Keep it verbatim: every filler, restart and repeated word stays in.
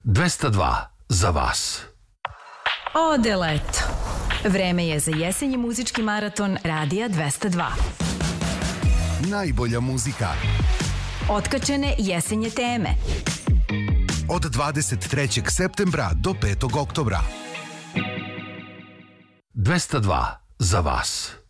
dvesta dva za vas. Ode leto. Vreme je za jesenji muzički maraton Radija dvesta dva. Najbolja muzika. Otkačene jesenje teme. Od dvadeset trećeg septembra do petog oktobra. dvesta dva za vas.